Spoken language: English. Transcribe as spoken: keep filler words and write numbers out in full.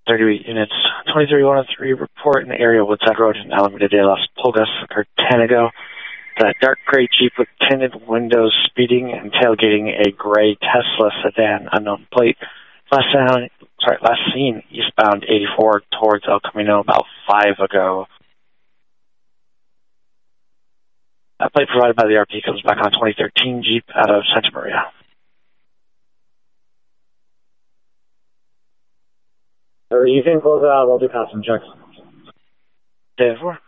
thirty units. twenty-three one oh three report in the area of Woodside Road in Alameda de las Pulgas, Cartagena. The dark gray Jeep with tinted windows speeding and tailgating a gray Tesla sedan, unknown plate. Last, sound, sorry, last seen eastbound eighty-four towards El Camino about five ago. That plate provided by the R P comes back on a twenty thirteen Jeep out of Santa Maria. Or you can close it out, we'll do passing checks. ten four.